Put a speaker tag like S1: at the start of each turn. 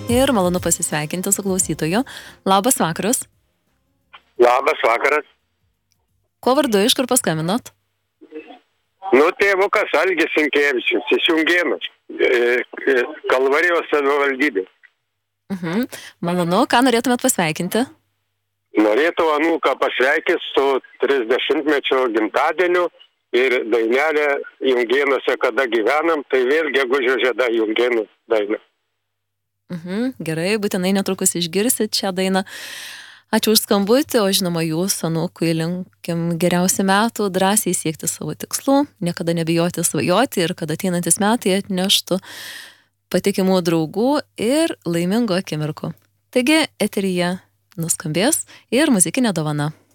S1: ir malonu pasisveikinti su klausytoju. Labas vakaras.
S2: Labas vakaras.
S1: Kuo vardu, iš kur paskambinot?
S2: Tėvukas Algis Sinkievičius, iš Jungėnų, Kalvarijos savivaldybė.
S1: Malonu, ką norėtumėt pasveikinti?
S2: Norėtų anūką pasveikinti su 30-mečio gimtadieniu ir dainelė Jungėnuose, kada gyvenam, tai vėl Gegužio žieda Jungėnų daina.
S1: Gerai, būtinai netrukus išgirsit šią dainą. Ačiū už skambutį, o žinoma jūs anūkui linkim geriausių metų, drąsiai siekti savo tikslų, niekada nebijoti svajoti ir kad ateinantis metai atneštų patikimų draugų ir laimingų akimirkų. Taigi, eteryje nuskambės ir muzikinė dovana.